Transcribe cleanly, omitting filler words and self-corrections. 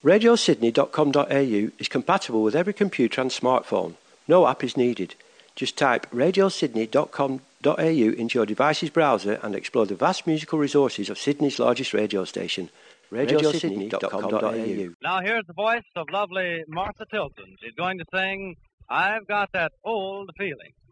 RadioSydney.com.au is compatible with every computer and smartphone. No app is needed. Just type RadioSydney.com.au into your device's browser and explore the vast musical resources of Sydney's largest radio station. RadioSydney.com.au. Now here's the voice of lovely Martha Tilton. She's going to sing "I've Got That Old Feeling."